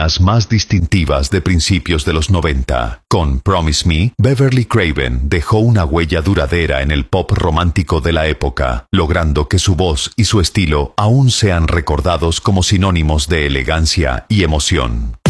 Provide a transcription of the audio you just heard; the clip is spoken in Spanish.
femeninas más distintivas de principios de los 90. Con Promise Me, Beverly Craven dejó una huella duradera en el pop romántico de la época, logrando que su voz y su estilo aún sean recordados como sinónimos de elegancia y emoción.